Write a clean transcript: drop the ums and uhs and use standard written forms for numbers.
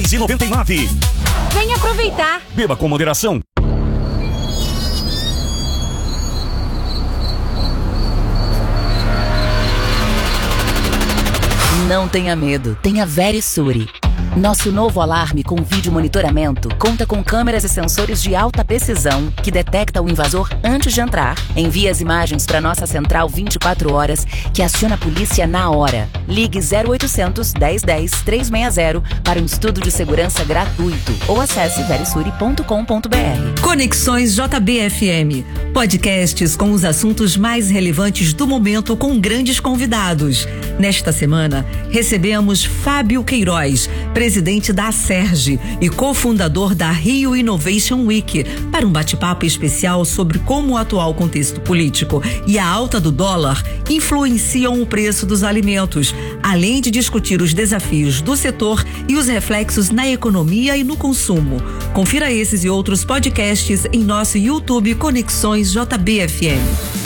R$6,99. Vem aproveitar. Beba com moderação. Não tenha medo, tenha Verisure. Nosso novo alarme com vídeo monitoramento conta com câmeras e sensores de alta precisão que detecta o invasor antes de entrar, envia as imagens para nossa central 24 horas, que aciona a polícia na hora. Ligue 0800 1010 360 para um estudo de segurança gratuito ou acesse verisure.com.br. Conexões JBFM. Podcasts com os assuntos mais relevantes do momento com grandes convidados. Nesta semana, recebemos Fábio Queiroz, presidente da Acerj e cofundador da Rio Innovation Week, para um bate-papo especial sobre como o atual contexto político e a alta do dólar influenciam o preço dos alimentos, além de discutir os desafios do setor e os reflexos na economia e no consumo. Confira esses e outros podcasts em nosso YouTube Conexões JBFM.